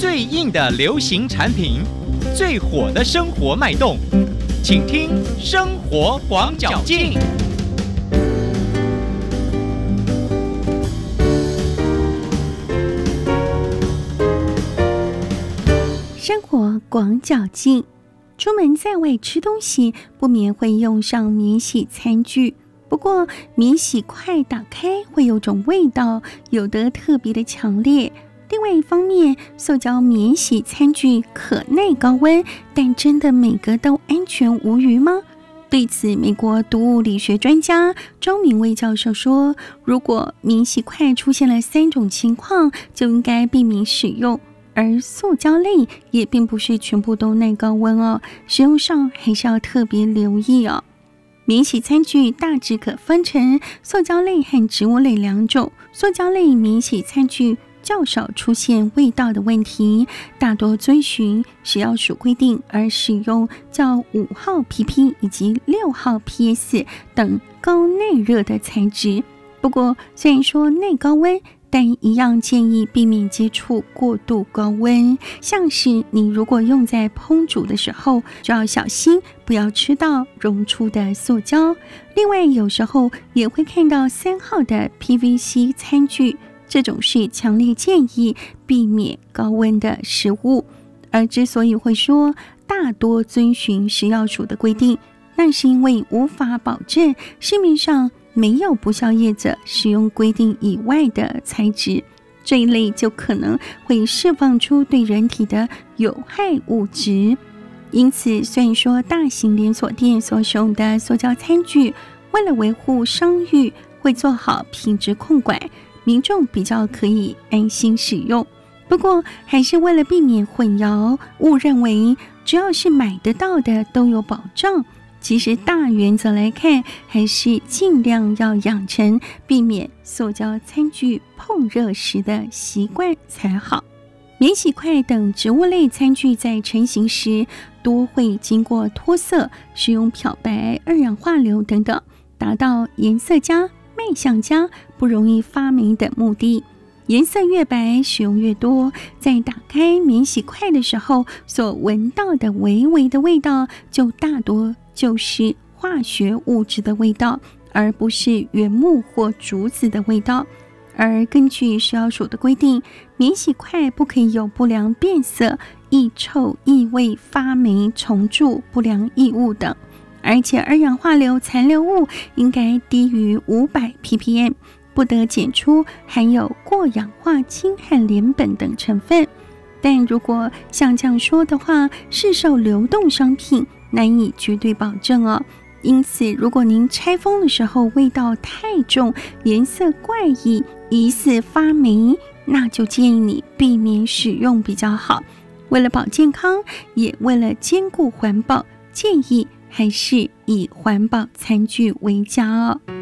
最硬的流行产品，最火的生活脉动，请听生活广角镜。 生活广角镜，出门在外吃东西，不免会用上免洗餐具。不过，免洗筷打开会有种味道，有的特别的强烈。另外一方面，塑胶免洗餐具可耐高温，但真的每个都安全无虞吗？对此，美国毒物理学专家周明威教授说，如果免洗筷出现了3种情况，就应该避免使用。而塑胶类也并不是全部都耐高温哦，使用上还是要特别留意哦。免洗餐具大致可分成塑胶类和植物类2种。塑胶类免洗餐具较少出现味道的问题，大多遵循食药署规定而使用较5号 PP 以及6号 PS 等高耐热的材质。不过，虽然说耐高温，但一样建议避免接触过度高温，像是你如果用在烹煮的时候，就要小心不要吃到溶出的塑胶。另外，有时候也会看到3号的 PVC 餐具，这种是强烈建议避免高温的食物。而之所以会说大多遵循食药署的规定，那是因为无法保证市面上没有不肖业者使用规定以外的材质，这一类就可能会释放出对人体的有害物质。因此，虽然说大型连锁店所使用的塑胶餐具，为了维护商誉，会做好品质控管，民众比较可以安心使用。不过，还是为了避免混淆，误认为只要是买得到的都有保障。其实大原则来看，还是尽量要养成避免塑胶餐具碰热时的习惯才好。免洗筷等植物类餐具在成型时多会经过脱色、使用漂白、2氧化硫等等，达到颜色佳、卖相佳、不容易发霉等目的。颜色越白，使用越多，在打开免洗筷的时候所闻到的微微的味道，就大多就是化学物质的味道，而不是原木或竹子的味道。而根据食药署的规定，免洗筷不可以有不良变色、异臭、异味、发霉、虫蛀、不良异物等，而且2氧化硫残留物应该低于500 ppm， 不得检出含有过氧化氢和联苯等成分。但如果像这样说的话，市售流动商品难以绝对保证哦。因此，如果您拆封的时候味道太重、颜色怪异、疑似发霉，那就建议你避免使用比较好。为了保健康，也为了兼顾环保，建议还是以环保餐具为佳哦。